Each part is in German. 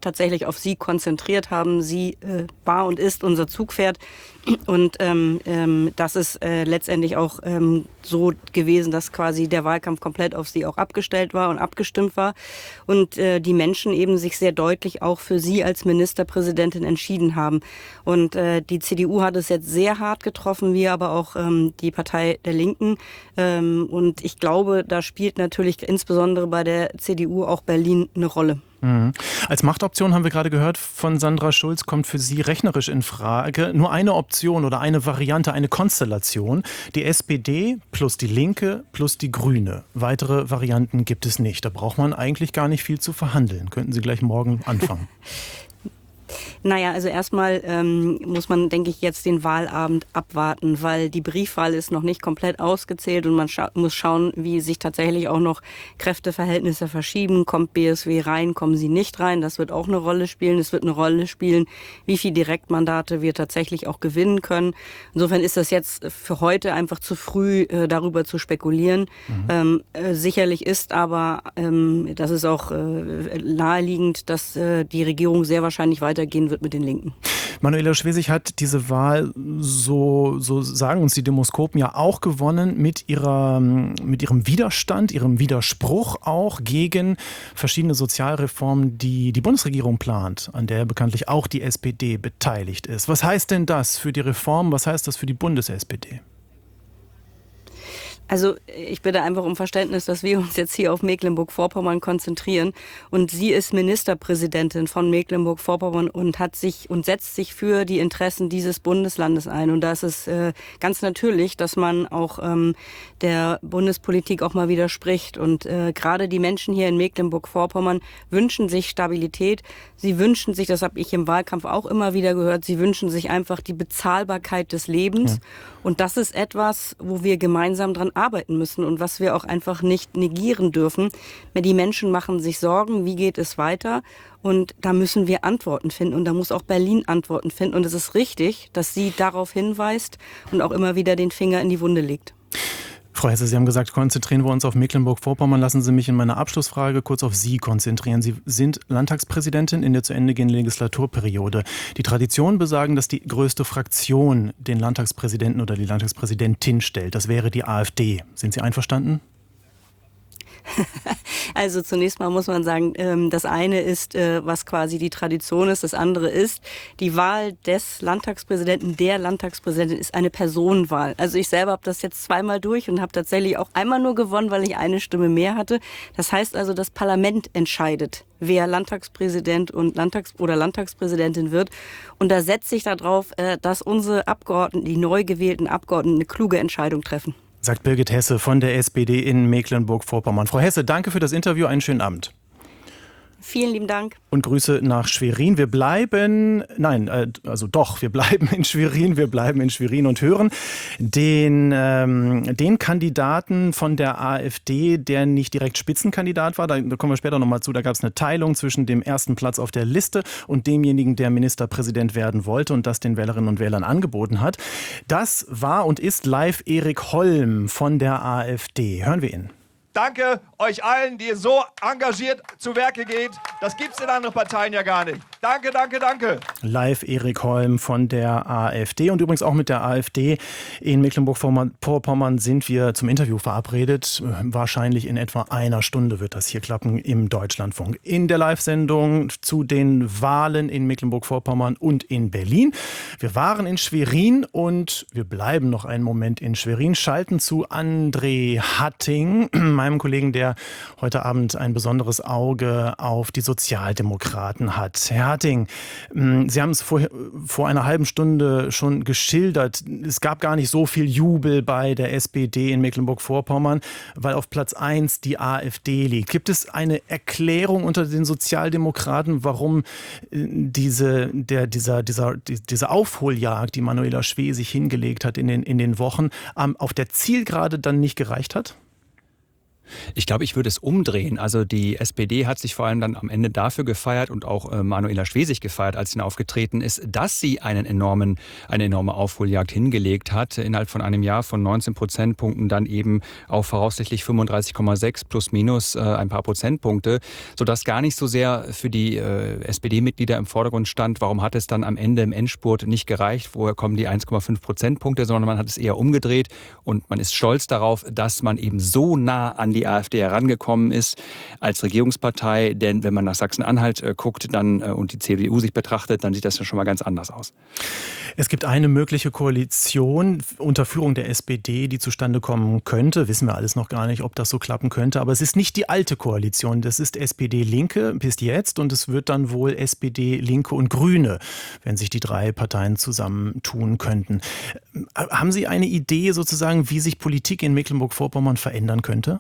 tatsächlich auf sie konzentriert haben. Sie war und ist unser Zugpferd. Und das ist letztendlich auch so gewesen, dass quasi der Wahlkampf komplett auf sie auch abgestellt war und abgestimmt war. Und die Menschen eben sich sehr deutlich auch für sie als Ministerpräsidentin entschieden haben. Und die CDU hat es jetzt sehr hart getroffen, wie aber auch die Partei der Linken. Und ich glaube, da spielt natürlich insbesondere bei der CDU auch Berlin eine Rolle. Als Machtoption haben wir gerade gehört von Sandra Schulz, kommt für Sie rechnerisch in Frage nur eine Option oder eine Variante, eine Konstellation. Die SPD plus die Linke plus die Grüne. Weitere Varianten gibt es nicht. Da braucht man eigentlich gar nicht viel zu verhandeln. Könnten Sie gleich morgen anfangen. Naja, also erstmal muss man, denke ich, jetzt den Wahlabend abwarten, weil die Briefwahl ist noch nicht komplett ausgezählt und man muss schauen, wie sich tatsächlich auch noch Kräfteverhältnisse verschieben. Kommt BSW rein, kommen sie nicht rein? Das wird auch eine Rolle spielen. Es wird eine Rolle spielen, wie viele Direktmandate wir tatsächlich auch gewinnen können. Insofern ist das jetzt für heute einfach zu früh, darüber zu spekulieren. Sicherlich ist aber, das ist auch naheliegend, dass die Regierung sehr wahrscheinlich weitergehen wird mit den Linken. Manuela Schwesig hat diese Wahl, so sagen uns die Demoskopen, ja auch gewonnen mit ihrem Widerstand, ihrem Widerspruch auch gegen verschiedene Sozialreformen, die die Bundesregierung plant, an der bekanntlich auch die SPD beteiligt ist. Was heißt denn das für die Reform? Was heißt das für die Bundes-SPD? Also ich bitte einfach um Verständnis, dass wir uns jetzt hier auf Mecklenburg-Vorpommern konzentrieren. Und sie ist Ministerpräsidentin von Mecklenburg-Vorpommern und setzt sich für die Interessen dieses Bundeslandes ein. Und da ist es ganz natürlich, dass man auch der Bundespolitik auch mal widerspricht. Und gerade die Menschen hier in Mecklenburg-Vorpommern wünschen sich Stabilität. Sie wünschen sich, das habe ich im Wahlkampf auch immer wieder gehört, sie wünschen sich einfach die Bezahlbarkeit des Lebens. Ja. Und das ist etwas, wo wir gemeinsam dran arbeiten müssen und was wir auch einfach nicht negieren dürfen. Die Menschen machen sich Sorgen, wie geht es weiter? Und da müssen wir Antworten finden und da muss auch Berlin Antworten finden. Und es ist richtig, dass sie darauf hinweist und auch immer wieder den Finger in die Wunde legt. Frau Hesse, Sie haben gesagt, konzentrieren wir uns auf Mecklenburg-Vorpommern. Lassen Sie mich in meiner Abschlussfrage kurz auf Sie konzentrieren. Sie sind Landtagspräsidentin in der zu Ende gehenden Legislaturperiode. Die Traditionen besagen, dass die größte Fraktion den Landtagspräsidenten oder die Landtagspräsidentin stellt. Das wäre die AfD. Sind Sie einverstanden? Also zunächst mal muss man sagen, das eine ist, was quasi die Tradition ist, das andere ist, die Wahl des Landtagspräsidenten, der Landtagspräsidentin ist eine Personenwahl. Also ich selber habe das jetzt zweimal durch und habe tatsächlich auch einmal nur gewonnen, weil ich eine Stimme mehr hatte. Das heißt also, das Parlament entscheidet, wer Landtagspräsident und Landtagspräsidentin wird. Und da setze ich darauf, dass unsere Abgeordneten, die neu gewählten Abgeordneten, eine kluge Entscheidung treffen. Sagt Birgit Hesse von der SPD in Mecklenburg-Vorpommern. Frau Hesse, danke für das Interview. Einen schönen Abend. Vielen lieben Dank. Und Grüße nach Schwerin. Wir bleiben in Schwerin und hören den Kandidaten von der AfD, der nicht direkt Spitzenkandidat war. Da kommen wir später nochmal zu. Da gab es eine Teilung zwischen dem ersten Platz auf der Liste und demjenigen, der Ministerpräsident werden wollte und das den Wählerinnen und Wählern angeboten hat. Das war und ist live Erik Holm von der AfD. Hören wir ihn. Danke euch allen, die ihr so engagiert zu Werke geht. Das gibt's in anderen Parteien ja gar nicht. Danke, danke, danke. Live Erik Holm von der AfD und übrigens auch mit der AfD in Mecklenburg-Vorpommern sind wir zum Interview verabredet. Wahrscheinlich in etwa einer Stunde wird das hier klappen im Deutschlandfunk. In der Live-Sendung zu den Wahlen in Mecklenburg-Vorpommern und in Berlin. Wir waren in Schwerin und wir bleiben noch einen Moment in Schwerin, schalten zu André Hatting, meinem Kollegen, der heute Abend ein besonderes Auge auf die Sozialdemokraten hat. Herr Hatting, Sie haben es vor einer halben Stunde schon geschildert. Es gab gar nicht so viel Jubel bei der SPD in Mecklenburg-Vorpommern, weil auf Platz 1 die AfD liegt. Gibt es eine Erklärung unter den Sozialdemokraten, warum diese Aufholjagd, die Manuela Schwesig hingelegt hat in den Wochen, auf der Zielgerade dann nicht gereicht hat? Ich glaube, ich würde es umdrehen. Also die SPD hat sich vor allem dann am Ende dafür gefeiert und auch Manuela Schwesig gefeiert, als sie aufgetreten ist, dass sie eine enorme Aufholjagd hingelegt hat. Innerhalb von einem Jahr von 19 Prozentpunkten dann eben auf voraussichtlich 35,6 plus minus ein paar Prozentpunkte, sodass gar nicht so sehr für die SPD-Mitglieder im Vordergrund stand, warum hat es dann am Ende im Endspurt nicht gereicht, woher kommen die 1,5 Prozentpunkte, sondern man hat es eher umgedreht und man ist stolz darauf, dass man eben so nah an die AfD herangekommen ist als Regierungspartei. Denn wenn man nach Sachsen-Anhalt guckt dann, und die CDU sich betrachtet, dann sieht das ja schon mal ganz anders aus. Es gibt eine mögliche Koalition unter Führung der SPD, die zustande kommen könnte. Wissen wir alles noch gar nicht, ob das so klappen könnte. Aber es ist nicht die alte Koalition. Das ist SPD-Linke bis jetzt. Und es wird dann wohl SPD, Linke und Grüne, wenn sich die drei Parteien zusammentun könnten. Haben Sie eine Idee sozusagen, wie sich Politik in Mecklenburg-Vorpommern verändern könnte?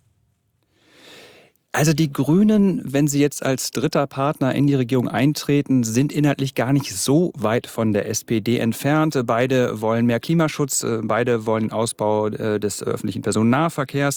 Also die Grünen, wenn sie jetzt als dritter Partner in die Regierung eintreten, sind inhaltlich gar nicht so weit von der SPD entfernt. Beide wollen mehr Klimaschutz, beide wollen Ausbau des öffentlichen Personennahverkehrs.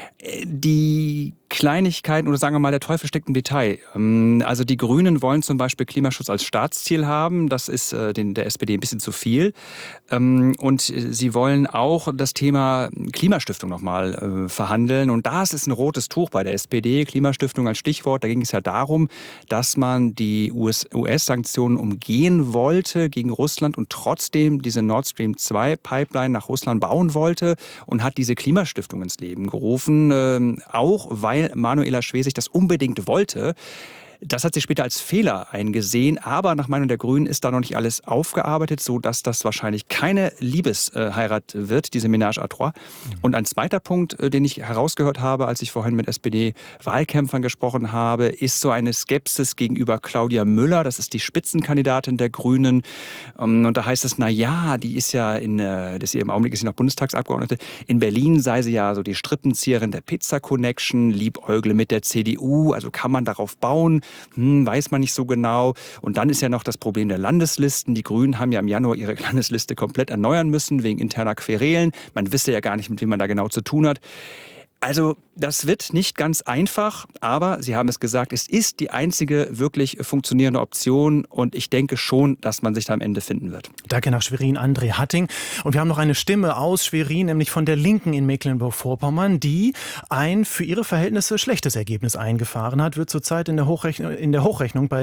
Die Kleinigkeiten oder sagen wir mal, der Teufel steckt im Detail. Also die Grünen wollen zum Beispiel Klimaschutz als Staatsziel haben. Das ist der SPD ein bisschen zu viel. Und sie wollen auch das Thema Klimastiftung nochmal verhandeln. Und das ist ein rotes Tuch bei der SPD. Klimastiftung als Stichwort. Da ging es ja darum, dass man die US-Sanktionen umgehen wollte gegen Russland und trotzdem diese Nord Stream 2 Pipeline nach Russland bauen wollte und hat diese Klimastiftung ins Leben gerufen. Auch weil Manuela Schwesig das unbedingt wollte. Das hat sie später als Fehler eingesehen, aber nach Meinung der Grünen ist da noch nicht alles aufgearbeitet, sodass das wahrscheinlich keine Liebesheirat wird, diese Ménage à trois. Und ein zweiter Punkt, den ich herausgehört habe, als ich vorhin mit SPD-Wahlkämpfern gesprochen habe, ist so eine Skepsis gegenüber Claudia Müller. Das ist die Spitzenkandidatin der Grünen. Und da heißt es, na ja, die ist ja im Augenblick ist sie noch Bundestagsabgeordnete. In Berlin sei sie ja so die Strippenzieherin der Pizza-Connection, liebäugle mit der CDU. Also kann man darauf bauen? Weiß man nicht so genau. Und dann ist ja noch das Problem der Landeslisten. Die Grünen haben ja im Januar ihre Landesliste komplett erneuern müssen, wegen interner Querelen. Man wisse ja gar nicht, mit wem man da genau zu tun hat. Also das wird nicht ganz einfach, aber Sie haben es gesagt, es ist die einzige wirklich funktionierende Option und ich denke schon, dass man sich da am Ende finden wird. Danke nach Schwerin, André Hatting. Und wir haben noch eine Stimme aus Schwerin, nämlich von der Linken in Mecklenburg-Vorpommern, die ein für ihre Verhältnisse schlechtes Ergebnis eingefahren hat, wird zurzeit in der Hochrechnung bei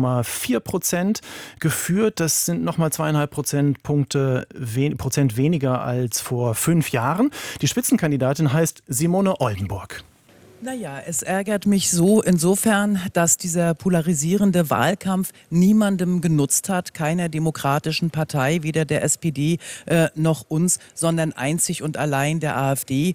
7,4% geführt. Das sind nochmal 2,5 Prozent weniger als vor 5 Jahren. Die Spitzenkandidatin heißt Simone Oldenburg. Naja, es ärgert mich so insofern, dass dieser polarisierende Wahlkampf niemandem genutzt hat, keiner demokratischen Partei, weder der SPD noch uns, sondern einzig und allein der AfD.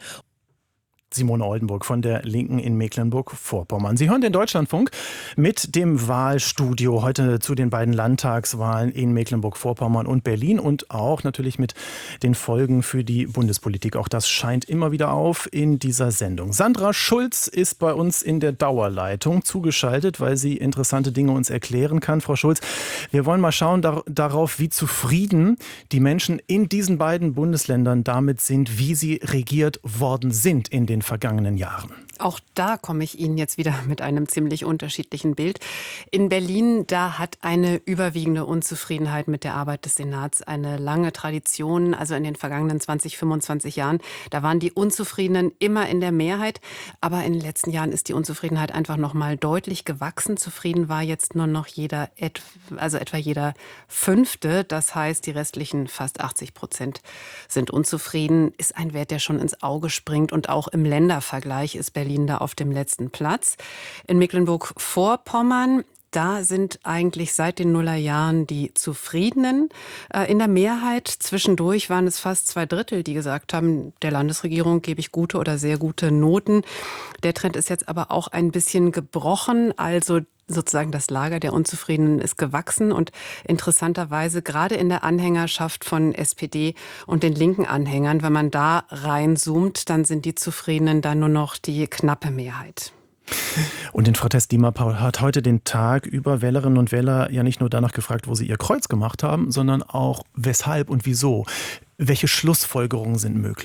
Simone Oldenburg von der Linken in Mecklenburg-Vorpommern. Sie hören den Deutschlandfunk mit dem Wahlstudio heute zu den beiden Landtagswahlen in Mecklenburg-Vorpommern und Berlin und auch natürlich mit den Folgen für die Bundespolitik. Auch das scheint immer wieder auf in dieser Sendung. Sandra Schulz ist bei uns in der Dauerleitung zugeschaltet, weil sie interessante Dinge uns erklären kann. Frau Schulz, wir wollen mal schauen darauf, wie zufrieden die Menschen in diesen beiden Bundesländern damit sind, wie sie regiert worden sind in den vergangenen Jahren. Auch da komme ich Ihnen jetzt wieder mit einem ziemlich unterschiedlichen Bild. In Berlin, da hat eine überwiegende Unzufriedenheit mit der Arbeit des Senats eine lange Tradition. Also in den vergangenen 20, 25 Jahren, da waren die Unzufriedenen immer in der Mehrheit. Aber in den letzten Jahren ist die Unzufriedenheit einfach noch mal deutlich gewachsen. Zufrieden war jetzt nur noch etwa jeder Fünfte. Das heißt, die restlichen fast 80% sind unzufrieden. Ist ein Wert, der schon ins Auge springt. Und auch im Ländervergleich ist Berlin da auf dem letzten Platz. In Mecklenburg-Vorpommern, da sind eigentlich seit den Nullerjahren die Zufriedenen in der Mehrheit. Zwischendurch waren es fast 2/3, die gesagt haben, der Landesregierung gebe ich gute oder sehr gute Noten. Der Trend ist jetzt aber auch ein bisschen gebrochen. Also sozusagen das Lager der Unzufriedenen ist gewachsen und interessanterweise gerade in der Anhängerschaft von SPD und den linken Anhängern, wenn man da reinzoomt, dann sind die Zufriedenen da nur noch die knappe Mehrheit. Und in Frau Tess-Diemer-Paul hat heute den Tag über Wählerinnen und Wähler ja nicht nur danach gefragt, wo sie ihr Kreuz gemacht haben, sondern auch weshalb und wieso. Welche Schlussfolgerungen sind möglich?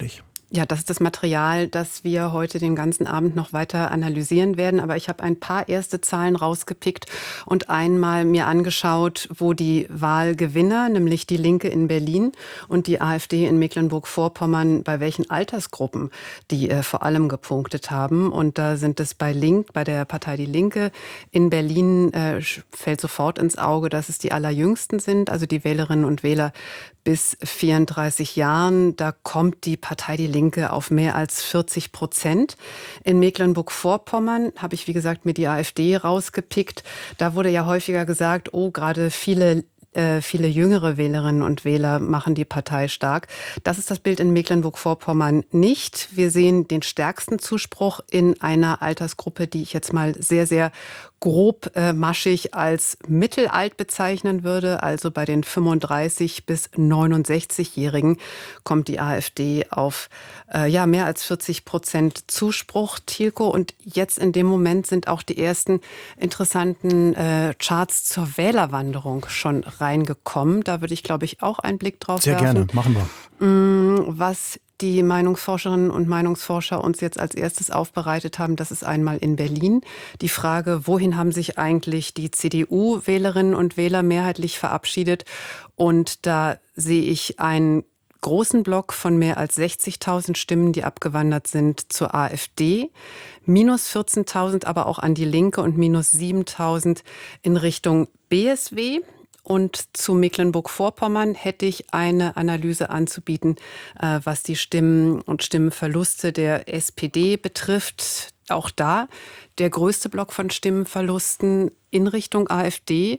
Ja, das ist das Material, das wir heute den ganzen Abend noch weiter analysieren werden. Aber ich habe ein paar erste Zahlen rausgepickt und einmal mir angeschaut, wo die Wahlgewinner, nämlich die Linke in Berlin und die AfD in Mecklenburg-Vorpommern, bei welchen Altersgruppen die vor allem gepunktet haben. Und da sind es bei der Partei Die Linke in Berlin fällt sofort ins Auge, dass es die allerjüngsten sind, also die Wählerinnen und Wähler bis 34 Jahren. Da kommt die Partei Die Linke auf mehr als 40%. In Mecklenburg-Vorpommern habe ich, wie gesagt, mir die AfD rausgepickt. Da wurde ja häufiger gesagt, gerade viele jüngere Wählerinnen und Wähler machen die Partei stark. Das ist das Bild in Mecklenburg-Vorpommern nicht. Wir sehen den stärksten Zuspruch in einer Altersgruppe, die ich jetzt mal sehr, sehr grob maschig als mittelalt bezeichnen würde. Also bei den 35- bis 69-Jährigen kommt die AfD auf mehr als 40% Zuspruch, Thielko. Und jetzt in dem Moment sind auch die ersten interessanten Charts zur Wählerwanderung schon reingekommen. Da würde ich, glaube ich, auch einen Blick drauf werfen. Sehr gerne, machen wir. Was die Meinungsforscherinnen und Meinungsforscher uns jetzt als erstes aufbereitet haben, das ist einmal in Berlin die Frage, wohin haben sich eigentlich die CDU-Wählerinnen und Wähler mehrheitlich verabschiedet? Und da sehe ich einen großen Block von mehr als 60.000 Stimmen, die abgewandert sind zur AfD, minus 14.000 aber auch an die Linke und minus 7.000 in Richtung BSW. Und zu Mecklenburg-Vorpommern hätte ich eine Analyse anzubieten, was die Stimmen und Stimmenverluste der SPD betrifft. Auch da der größte Block von Stimmenverlusten in Richtung AfD.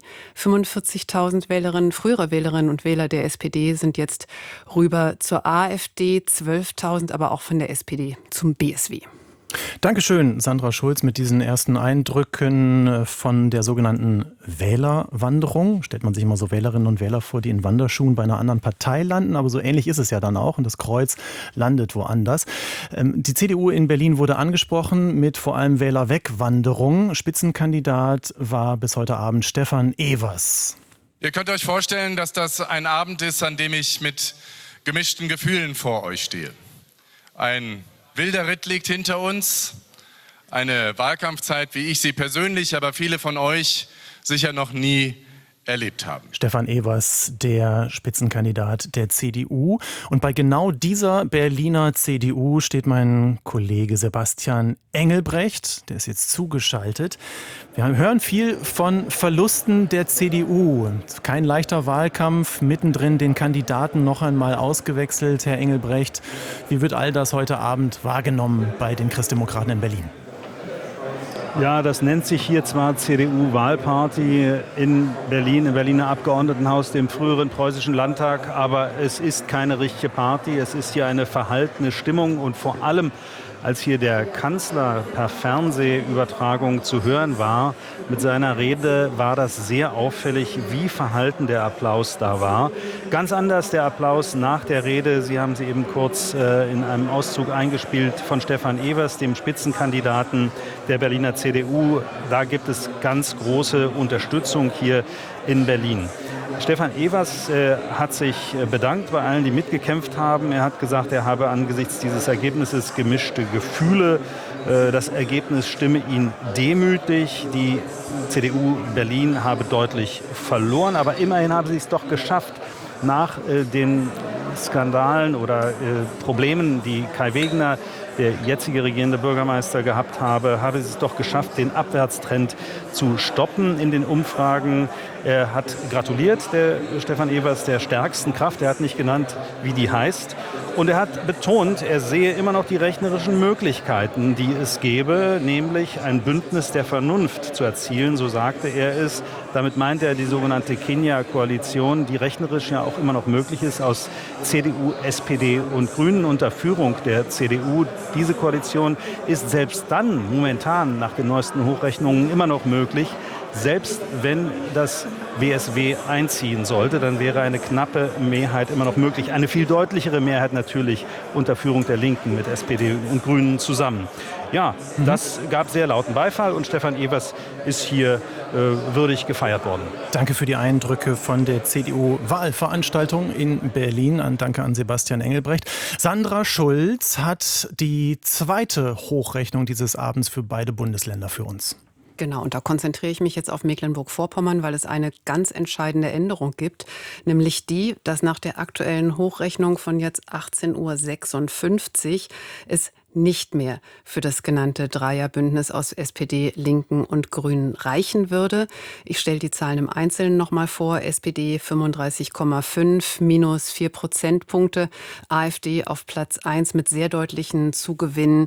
45.000 frühere Wählerinnen und Wähler der SPD sind jetzt rüber zur AfD, 12.000 aber auch von der SPD zum BSW. Dankeschön, Sandra Schulz, mit diesen ersten Eindrücken von der sogenannten Wählerwanderung. Stellt man sich immer so Wählerinnen und Wähler vor, die in Wanderschuhen bei einer anderen Partei landen, aber so ähnlich ist es ja dann auch und das Kreuz landet woanders. Die CDU in Berlin wurde angesprochen mit vor allem Wählerwegwanderung. Spitzenkandidat war bis heute Abend Stefan Evers. Ihr könnt euch vorstellen, dass das ein Abend ist, an dem ich mit gemischten Gefühlen vor euch stehe. Ein wilder Ritt liegt hinter uns, eine Wahlkampfzeit, wie ich sie persönlich, aber viele von euch sicher noch nie erlebt haben. Stefan Evers, der Spitzenkandidat der CDU. Und bei genau dieser Berliner CDU steht mein Kollege Sebastian Engelbrecht. Der ist jetzt zugeschaltet. Wir hören viel von Verlusten der CDU. Kein leichter Wahlkampf, mittendrin den Kandidaten noch einmal ausgewechselt. Herr Engelbrecht, wie wird all das heute Abend wahrgenommen bei den Christdemokraten in Berlin? Ja, das nennt sich hier zwar CDU-Wahlparty in Berlin, im Berliner Abgeordnetenhaus, dem früheren Preußischen Landtag, aber es ist keine richtige Party, es ist hier eine verhaltene Stimmung und vor allem, als hier der Kanzler per Fernsehübertragung zu hören war, mit seiner Rede war das sehr auffällig, wie verhalten der Applaus da war. Ganz anders der Applaus nach der Rede, Sie haben sie eben kurz in einem Auszug eingespielt, von Stefan Evers, dem Spitzenkandidaten der Berliner CDU. Da gibt es ganz große Unterstützung hier in Berlin. Stefan Evers hat sich bedankt bei allen, die mitgekämpft haben. Er hat gesagt, er habe angesichts dieses Ergebnisses gemischte Gefühle. Das Ergebnis stimme ihn demütig. Die CDU Berlin habe deutlich verloren, aber immerhin haben sie es doch geschafft, nach den Skandalen oder Problemen, die Kai Wegner, der jetzige regierende Bürgermeister, gehabt habe sie es doch geschafft, den Abwärtstrend zu stoppen in den Umfragen. Er hat gratuliert, der Stefan Evers, der stärksten Kraft. Er hat nicht genannt, wie die heißt. Und er hat betont, er sehe immer noch die rechnerischen Möglichkeiten, die es gäbe, nämlich ein Bündnis der Vernunft zu erzielen, so sagte er es. Damit meint er die sogenannte Kenia-Koalition, die rechnerisch ja auch immer noch möglich ist, aus CDU, SPD und Grünen unter Führung der CDU. Diese Koalition ist selbst dann momentan nach den neuesten Hochrechnungen immer noch möglich, selbst wenn das BSW einziehen sollte, dann wäre eine knappe Mehrheit immer noch möglich. Eine viel deutlichere Mehrheit natürlich unter Führung der Linken mit SPD und Grünen zusammen. Ja, das gab sehr lauten Beifall und Stefan Evers ist hier würdig gefeiert worden. Danke für die Eindrücke von der CDU-Wahlveranstaltung in Berlin. Danke an Sebastian Engelbrecht. Sandra Schulz hat die zweite Hochrechnung dieses Abends für beide Bundesländer für uns. Genau, und da konzentriere ich mich jetzt auf Mecklenburg-Vorpommern, weil es eine ganz entscheidende Änderung gibt, nämlich die, dass nach der aktuellen Hochrechnung von jetzt 18:56 Uhr es nicht mehr für das genannte Dreierbündnis aus SPD, Linken und Grünen reichen würde. Ich stelle die Zahlen im Einzelnen nochmal vor. SPD 35,5 minus 4 Prozentpunkte. AfD auf Platz 1 mit sehr deutlichen Zugewinnen.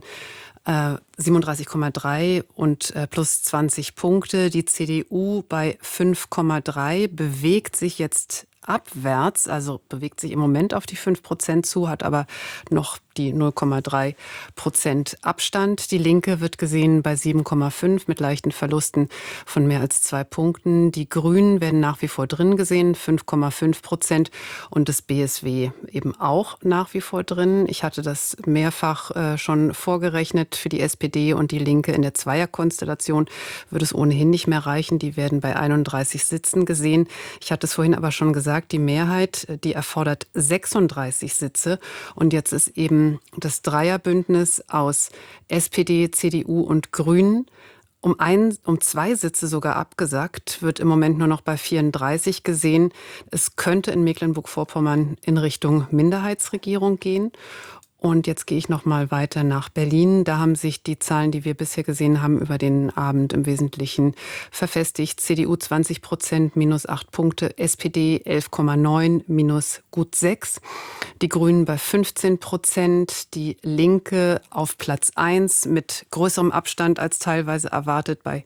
37,3 und plus 20 Punkte. Die CDU bei 5,3 bewegt sich jetzt abwärts, also bewegt sich im Moment auf die 5% zu, hat aber noch die 0,3% Abstand. Die Linke wird gesehen bei 7,5 mit leichten Verlusten von mehr als 2 Punkten. Die Grünen werden nach wie vor drin gesehen, 5,5% und das BSW eben auch nach wie vor drin. Ich hatte das mehrfach schon vorgerechnet für die SPD und die Linke in der Zweierkonstellation würde es ohnehin nicht mehr reichen. Die werden bei 31 Sitzen gesehen. Ich hatte es vorhin aber schon gesagt, die Mehrheit, die erfordert 36 Sitze und jetzt ist eben das Dreierbündnis aus SPD, CDU und Grünen um 2 Sitze sogar abgesagt, wird im Moment nur noch bei 34 gesehen. Es könnte in Mecklenburg-Vorpommern in Richtung Minderheitsregierung gehen. Und jetzt gehe ich noch mal weiter nach Berlin. Da haben sich die Zahlen, die wir bisher gesehen haben, über den Abend im Wesentlichen verfestigt. CDU 20%, minus 8 Punkte. SPD 11,9, minus gut 6. Die Grünen bei 15%. Die Linke auf Platz 1 mit größerem Abstand als teilweise erwartet bei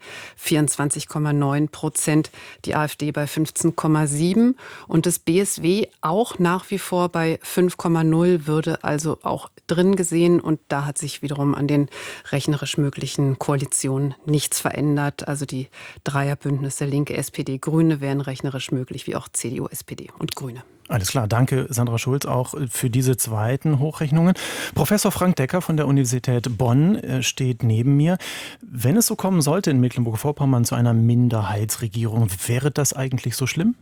24,9%. Die AfD bei 15,7. Und das BSW auch nach wie vor bei 5,0, würde also auch drin gesehen. Und da hat sich wiederum an den rechnerisch möglichen Koalitionen nichts verändert. Also die Dreierbündnisse Linke, SPD, Grüne wären rechnerisch möglich, wie auch CDU, SPD und Grüne. Alles klar, danke Sandra Schulz auch für diese zweiten Hochrechnungen. Professor Frank Decker von der Universität Bonn steht neben mir. Wenn es so kommen sollte in Mecklenburg-Vorpommern zu einer Minderheitsregierung, wäre das eigentlich so schlimm?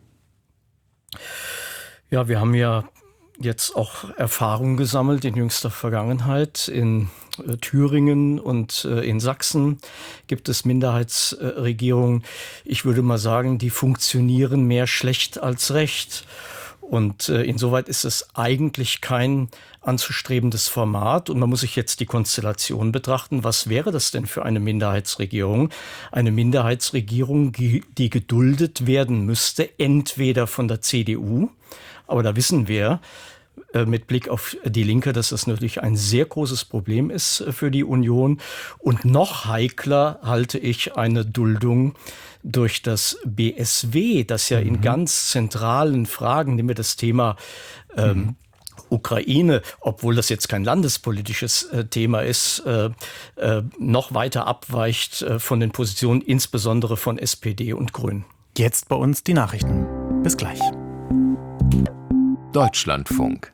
Ja, wir haben ja jetzt auch Erfahrungen gesammelt in jüngster Vergangenheit. In Thüringen und in Sachsen gibt es Minderheitsregierungen. Ich würde mal sagen, die funktionieren mehr schlecht als recht. Und insoweit ist es eigentlich kein anzustrebendes Format. Und man muss sich jetzt die Konstellation betrachten. Was wäre das denn für eine Minderheitsregierung? Eine Minderheitsregierung, die geduldet werden müsste, entweder von der CDU, aber da wissen wir mit Blick auf die Linke, dass das natürlich ein sehr großes Problem ist für die Union. Und noch heikler halte ich eine Duldung durch das BSW, das ja in ganz zentralen Fragen, nehmen wir das Thema Ukraine, obwohl das jetzt kein landespolitisches Thema ist, noch weiter abweicht von den Positionen, insbesondere von SPD und Grünen. Jetzt bei uns die Nachrichten. Bis gleich. Deutschlandfunk.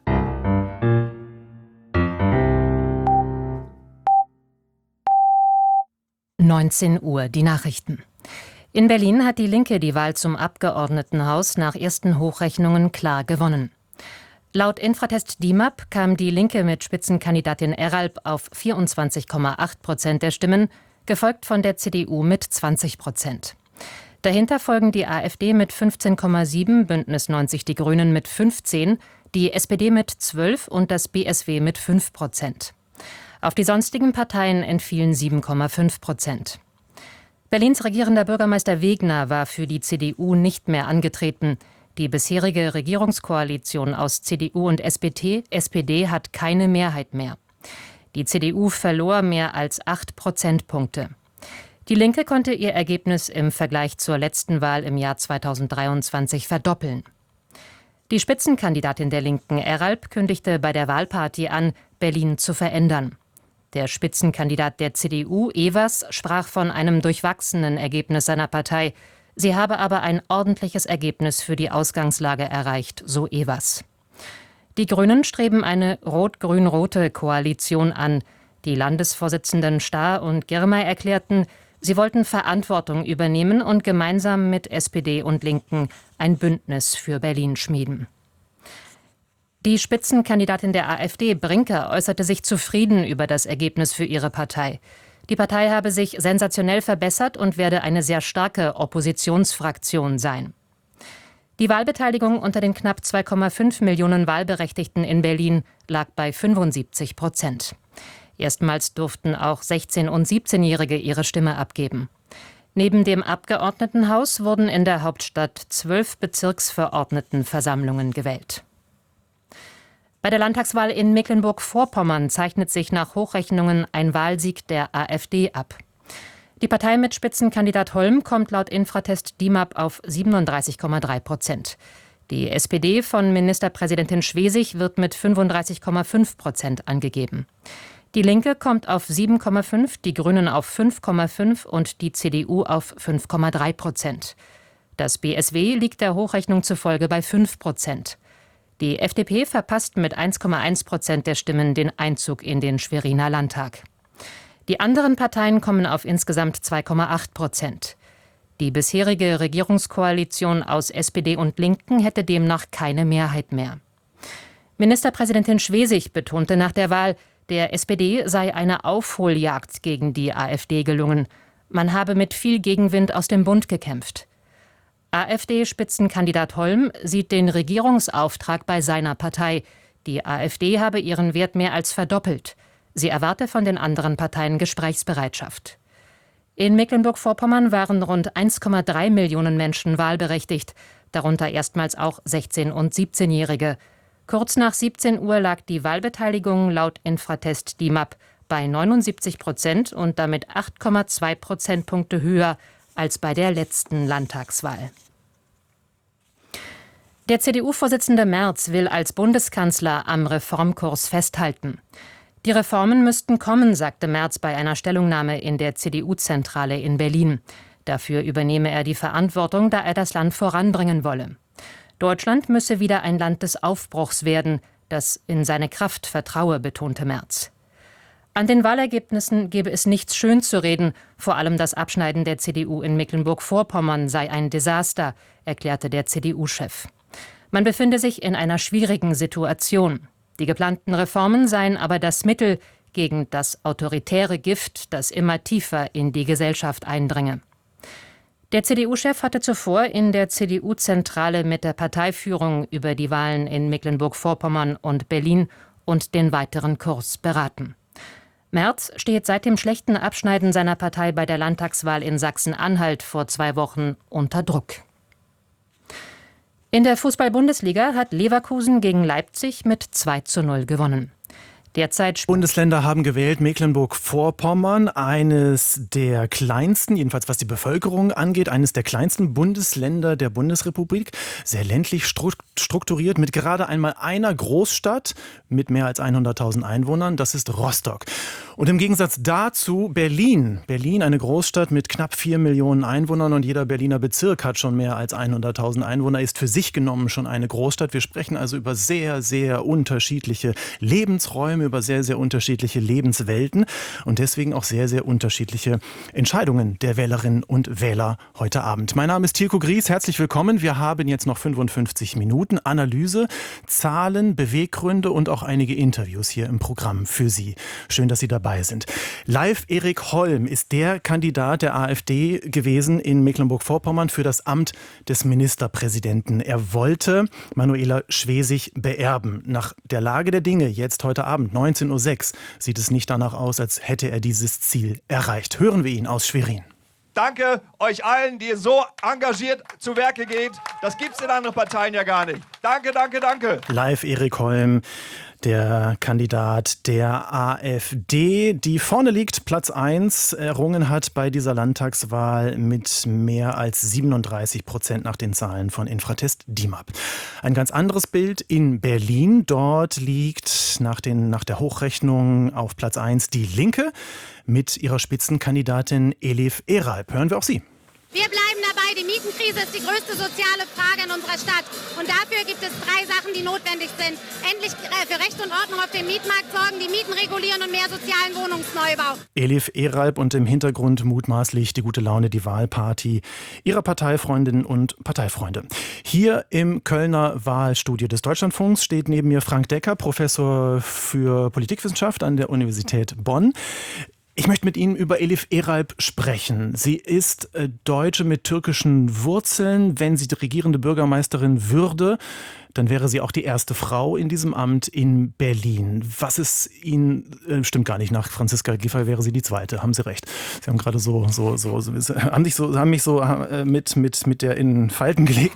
(19 Uhr) die Nachrichten. In Berlin hat die Linke die Wahl zum Abgeordnetenhaus nach ersten Hochrechnungen klar gewonnen. Laut Infratest DIMAP kam die Linke mit Spitzenkandidatin Eralp auf 24,8% der Stimmen, gefolgt von der CDU mit 20%. Dahinter folgen die AfD mit 15,7, Bündnis 90 Die Grünen mit 15, die SPD mit 12 und das BSW mit 5%. Auf die sonstigen Parteien entfielen 7,5%. Berlins regierender Bürgermeister Wegner war für die CDU nicht mehr angetreten. Die bisherige Regierungskoalition aus CDU und SPD hat keine Mehrheit mehr. Die CDU verlor mehr als 8 Prozentpunkte. Die Linke konnte ihr Ergebnis im Vergleich zur letzten Wahl im Jahr 2023 verdoppeln. Die Spitzenkandidatin der Linken, Eralp, kündigte bei der Wahlparty an, Berlin zu verändern. Der Spitzenkandidat der CDU, Evers, sprach von einem durchwachsenen Ergebnis seiner Partei. Sie habe aber ein ordentliches Ergebnis für die Ausgangslage erreicht, so Evers. Die Grünen streben eine rot-grün-rote Koalition an. Die Landesvorsitzenden Stahr und Girmay erklärten, sie wollten Verantwortung übernehmen und gemeinsam mit SPD und Linken ein Bündnis für Berlin schmieden. Die Spitzenkandidatin der AfD, Brinker, äußerte sich zufrieden über das Ergebnis für ihre Partei. Die Partei habe sich sensationell verbessert und werde eine sehr starke Oppositionsfraktion sein. Die Wahlbeteiligung unter den knapp 2,5 Millionen Wahlberechtigten in Berlin lag bei 75%. Erstmals durften auch 16- und 17-Jährige ihre Stimme abgeben. Neben dem Abgeordnetenhaus wurden in der Hauptstadt 12 Bezirksverordnetenversammlungen gewählt. Bei der Landtagswahl in Mecklenburg-Vorpommern zeichnet sich nach Hochrechnungen ein Wahlsieg der AfD ab. Die Partei mit Spitzenkandidat Holm kommt laut Infratest DIMAP auf 37,3%. Die SPD von Ministerpräsidentin Schwesig wird mit 35,5% angegeben. Die Linke kommt auf 7,5%, die Grünen auf 5,5% und die CDU auf 5,3%. Das BSW liegt der Hochrechnung zufolge bei 5%. Die FDP verpasst mit 1,1% der Stimmen den Einzug in den Schweriner Landtag. Die anderen Parteien kommen auf insgesamt 2,8%. Die bisherige Regierungskoalition aus SPD und Linken hätte demnach keine Mehrheit mehr. Ministerpräsidentin Schwesig betonte nach der Wahl, der SPD sei eine Aufholjagd gegen die AfD gelungen. Man habe mit viel Gegenwind aus dem Bund gekämpft. AfD-Spitzenkandidat Holm sieht den Regierungsauftrag bei seiner Partei. Die AfD habe ihren Wert mehr als verdoppelt. Sie erwarte von den anderen Parteien Gesprächsbereitschaft. In Mecklenburg-Vorpommern waren rund 1,3 Millionen Menschen wahlberechtigt, darunter erstmals auch 16- und 17-Jährige. Kurz nach 17 Uhr lag die Wahlbeteiligung laut Infratest DIMAP bei 79% und damit 8,2 Prozentpunkte höher als bei der letzten Landtagswahl. Der CDU-Vorsitzende Merz will als Bundeskanzler am Reformkurs festhalten. Die Reformen müssten kommen, sagte Merz bei einer Stellungnahme in der CDU-Zentrale in Berlin. Dafür übernehme er die Verantwortung, da er das Land voranbringen wolle. Deutschland müsse wieder ein Land des Aufbruchs werden, das in seine Kraft vertraue, betonte Merz. An den Wahlergebnissen gebe es nichts schön zu reden, vor allem das Abschneiden der CDU in Mecklenburg-Vorpommern sei ein Desaster, erklärte der CDU-Chef. Man befinde sich in einer schwierigen Situation. Die geplanten Reformen seien aber das Mittel gegen das autoritäre Gift, das immer tiefer in die Gesellschaft eindringe. Der CDU-Chef hatte zuvor in der CDU-Zentrale mit der Parteiführung über die Wahlen in Mecklenburg-Vorpommern und Berlin und den weiteren Kurs beraten. Merz steht seit dem schlechten Abschneiden seiner Partei bei der Landtagswahl in Sachsen-Anhalt vor 2 Wochen unter Druck. In der Fußball-Bundesliga hat Leverkusen gegen Leipzig mit 2:0 gewonnen. Derzeit Bundesländer haben gewählt, Mecklenburg-Vorpommern, eines der kleinsten, jedenfalls was die Bevölkerung angeht, eines der kleinsten Bundesländer der Bundesrepublik, sehr ländlich strukturiert, mit gerade einmal einer Großstadt mit mehr als 100.000 Einwohnern, das ist Rostock. Und im Gegensatz dazu Berlin. Berlin, eine Großstadt mit knapp 4 Millionen Einwohnern und jeder Berliner Bezirk hat schon mehr als 100.000 Einwohner, ist für sich genommen schon eine Großstadt. Wir sprechen also über sehr, sehr unterschiedliche Lebensräume, über sehr, sehr unterschiedliche Lebenswelten und deswegen auch sehr, sehr unterschiedliche Entscheidungen der Wählerinnen und Wähler heute Abend. Mein Name ist Tilko Gries, herzlich willkommen. Wir haben jetzt noch 55 Minuten Analyse, Zahlen, Beweggründe und auch einige Interviews hier im Programm für Sie. Schön, dass Sie dabei sind. Live Erik Holm ist der Kandidat der AfD gewesen in Mecklenburg-Vorpommern für das Amt des Ministerpräsidenten. Er wollte Manuela Schwesig beerben. Nach der Lage der Dinge jetzt heute Abend 19:06 Uhr sieht es nicht danach aus, als hätte er dieses Ziel erreicht. Hören wir ihn aus Schwerin. Danke euch allen, die so engagiert zu Werke geht. Das gibt's in anderen Parteien ja gar nicht. Danke, danke, danke. Live Erik Holm, der Kandidat der AfD, die vorne liegt, Platz 1, errungen hat bei dieser Landtagswahl mit mehr als 37% nach den Zahlen von Infratest DIMAP. Ein ganz anderes Bild in Berlin. Dort liegt nach der Hochrechnung auf Platz 1 die Linke mit ihrer Spitzenkandidatin Elif Eralp. Hören wir auch sie. Wir bleiben dabei, dabei, die Mietenkrise ist die größte soziale Frage in unserer Stadt. Und dafür gibt es 3 Sachen, die notwendig sind. Endlich für Recht und Ordnung auf dem Mietmarkt sorgen, die Mieten regulieren und mehr sozialen Wohnungsneubau. Elif Eralp und im Hintergrund mutmaßlich die gute Laune, die Wahlparty ihrer Parteifreundinnen und Parteifreunde. Hier im Kölner Wahlstudio des Deutschlandfunks steht neben mir Frank Decker, Professor für Politikwissenschaft an der Universität Bonn. Ich möchte mit Ihnen über Elif Eralp sprechen. Sie ist Deutsche mit türkischen Wurzeln. Wenn sie die regierende Bürgermeisterin würde, dann wäre sie auch die erste Frau in diesem Amt in Berlin. Was ist Ihnen, stimmt gar nicht, nach Franziska Giffey wäre sie die zweite, haben Sie recht. Sie haben gerade haben mich so mit der in Falten gelegten